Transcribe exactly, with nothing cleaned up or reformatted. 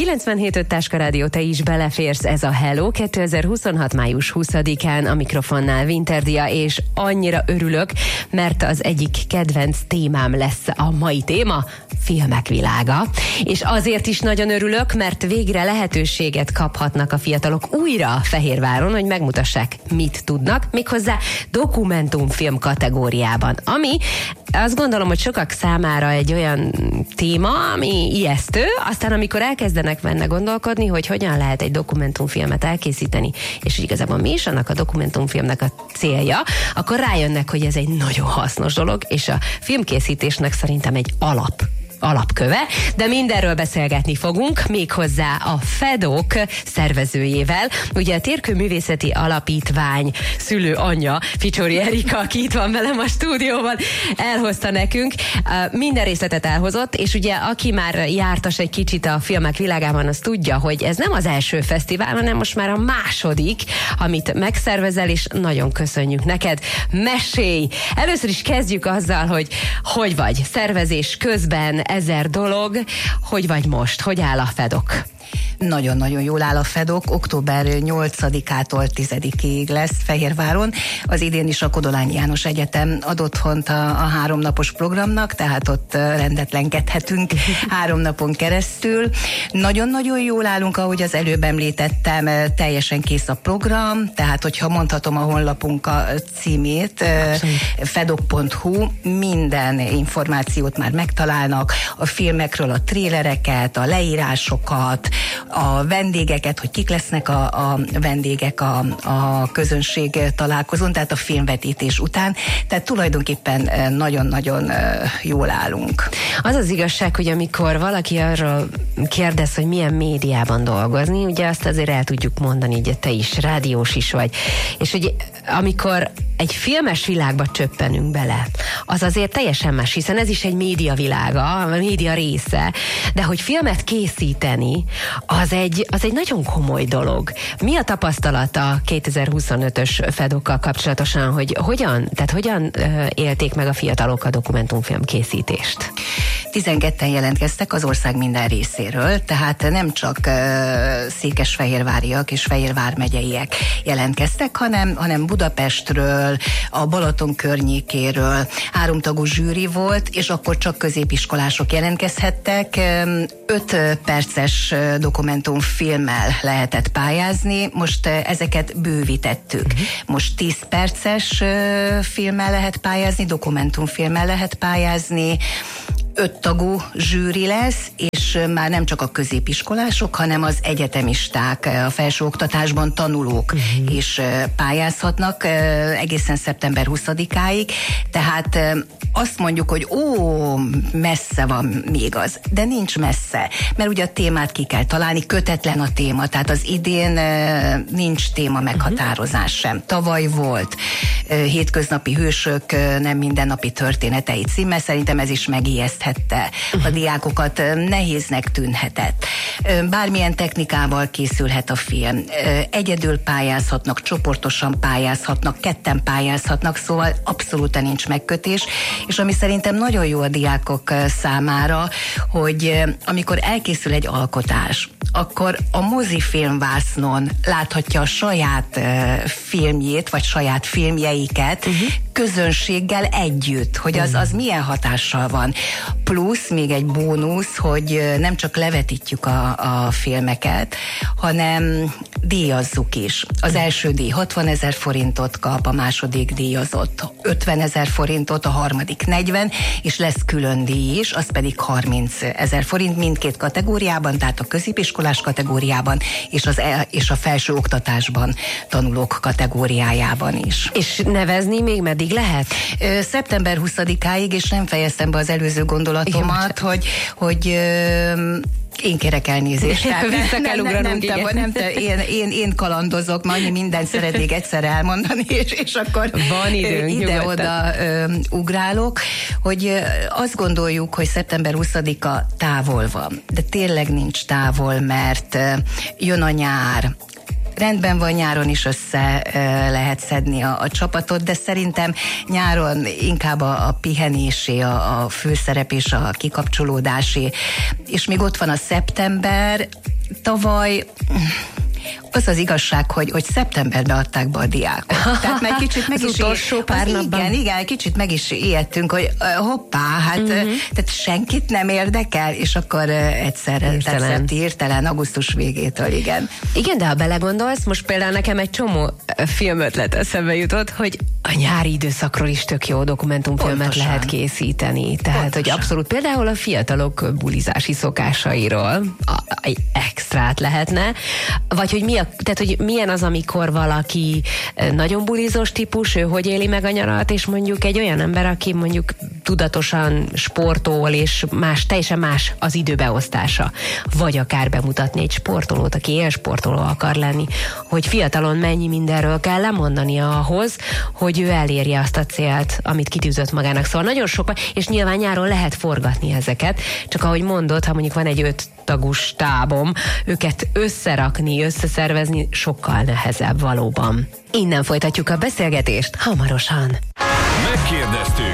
kilencvenhét öt Táska Rádió, te is beleférsz, ez a Hello, kétezer-huszonhat. május huszadikán a mikrofonnál Winterdia, és annyira örülök, mert az egyik kedvenc témám lesz a mai téma, filmek világa. És azért is nagyon örülök, mert végre lehetőséget kaphatnak a fiatalok újra Fehérváron, hogy megmutassák, mit tudnak, méghozzá dokumentumfilm kategóriában, ami azt gondolom, hogy sokak számára egy olyan téma, ami ijesztő, aztán amikor elkezdenek benne gondolkodni, hogy hogyan lehet egy dokumentumfilmet elkészíteni, és hogy igazából mi is annak a dokumentumfilmnek a célja, akkor rájönnek, hogy ez egy nagyon hasznos dolog, és a filmkészítésnek szerintem egy alap alapköve, de mindenről beszélgetni fogunk, méghozzá a fedok szervezőjével. Ugye a Térkőművészeti Alapítvány szülő anyja, Ficsori Erika, aki itt van velem a stúdióban, elhozta nekünk. Minden részletet elhozott, és ugye aki már jártas egy kicsit a filmek világában, az tudja, hogy ez nem az első fesztivál, hanem most már a második, amit megszervezel, és nagyon köszönjük neked. Mesélj! Először is kezdjük azzal, hogy hogy vagy szervezés közben, ezer dolog. Hogy vagy most? Hogy áll a fedok? Nagyon-nagyon jól áll a fedok. Október nyolcadikától tizedikéig lesz Fehérváron. Az idén is a Kodolányi János Egyetem ad otthont a, a háromnapos programnak, tehát ott rendetlenkedhetünk három napon keresztül. Nagyon-nagyon jól állunk, ahogy az előbb említettem, teljesen kész a program, tehát hogyha mondhatom a honlapunk a címét, fedok pont hu, minden információt már megtalálnak, a filmekről a trélereket, a leírásokat, a vendégeket, hogy kik lesznek a, a vendégek a, a közönség találkozón, tehát a filmvetítés után, tehát tulajdonképpen nagyon-nagyon jól állunk. Az az igazság, hogy amikor valaki arról kérdez, hogy milyen médiában dolgozni, ugye azt azért el tudjuk mondani, hogy te is rádiós is vagy, és hogy amikor egy filmes világba csöppenünk bele, az azért teljesen más, hiszen ez is egy média világa, a média része, de hogy filmet készíteni, az egy, az egy nagyon komoly dolog. Mi a tapasztalata kétezer-huszonötös fedokkal kapcsolatosan, hogy hogyan, tehát hogyan uh, élték meg a fiatalok a dokumentumfilm készítést? tizenketten jelentkeztek az ország minden részéről, tehát nem csak uh, székesfehérváriak és Fehérvár megyeiek jelentkeztek, hanem, hanem Budapestről, a Balaton környékéről háromtagú zsűri volt, és akkor csak középiskolások jelentkezhettek. Öt perces dokumentumfilmmel lehetett pályázni, most ezeket bővítettük. Uh-huh. Most tíz perces filmmel lehet pályázni, dokumentumfilmmel lehet pályázni, öt tagú zsűri lesz, és már nem csak a középiskolások, hanem az egyetemisták, a felsőoktatásban tanulók uh-huh. is pályázhatnak egészen szeptember huszadikáig, tehát azt mondjuk, hogy ó, messze van még az, de nincs messze, mert ugye a témát ki kell találni, kötetlen a téma, tehát az idén nincs téma meghatározás sem. Tavaly volt hétköznapi hősök nem mindennapi történetei címe, szerintem ez is megijeszthette a diákokat, nehéznek tűnhetett. Bármilyen technikával készülhet a film. Egyedül pályázhatnak, csoportosan pályázhatnak, ketten pályázhatnak, szóval abszolút nincs megkötés, és ami szerintem nagyon jó a diákok számára, hogy amikor elkészül egy alkotás, akkor a mozifilmvásznon láthatja a saját uh, filmjét, vagy saját filmjeiket uh-huh. közönséggel együtt, hogy az, az milyen hatással van. Plusz még egy bónusz, hogy nem csak levetítjük a, a filmeket, hanem díjazzuk is. Az első díj hatvanezer forintot kap, a második díjazott ötvenezer forintot, a harmadik negyven, és lesz külön díj is, az pedig harmincezer forint mindkét kategóriában, tehát a középiskolás kategóriában és, az el, és a felső oktatásban tanulók kategóriájában is. És nevezni még meddig lehet? Ö, szeptember huszadikáig, és nem fejeztem be az előző gondolatomat, Jó, hogy, hogy ö, én kérek elnézést. Vissza kell ugranunk, nem, nem, nem, nem te, én, én, én kalandozok, ma annyi mindent szeretnék egyszer elmondani, és, és akkor van időnk, ide-oda ugrálok, hogy ö, azt gondoljuk, hogy szeptember huszadika távol van, de tényleg nincs távol, mert ö, jön a nyár, rendben van, nyáron is össze lehet szedni a, a csapatot, de szerintem nyáron inkább a, a pihenésé, a, a főszerep és a kikapcsolódásé. És még ott van a szeptember, tavaly... Az az igazság, hogy, hogy szeptemberben adták be a diákot. Tehát meg kicsit meg is utolsó pár az napban. Igen, igen, kicsit meg is ijedtünk, hogy uh, hoppá, hát uh-huh. uh, tehát senkit nem érdekel, és akkor uh, egyszerre Hirtelen. tetszett hirtelen augusztus végétől, igen. Igen, de ha belegondolsz, most például nekem egy csomó filmötlet eszembe jutott, hogy a nyári időszakról is tök jó dokumentumfilmet Pontosan. lehet készíteni. Tehát, Pontosan. hogy abszolút például a fiatalok bulizási szokásairól a, egy extrát lehetne, vagy hogy mi a, tehát, hogy milyen az, amikor valaki nagyon bulizós típus, ő hogy éli meg a nyarat, és mondjuk egy olyan ember, aki mondjuk tudatosan sportol, és más, teljesen más az időbeosztása. Vagy akár bemutatni egy sportolót, aki élsportoló akar lenni, hogy fiatalon mennyi mindenről kell lemondania ahhoz, hogy ő elérje azt a célt, amit kitűzött magának. Szóval nagyon sok, és nyilván nyáron lehet forgatni ezeket, csak ahogy mondod, ha mondjuk van egy öt tagús tábom, őket összerakni, összeszervezni sokkal nehezebb valóban. Innen folytatjuk a beszélgetést hamarosan. Megkérdeztük.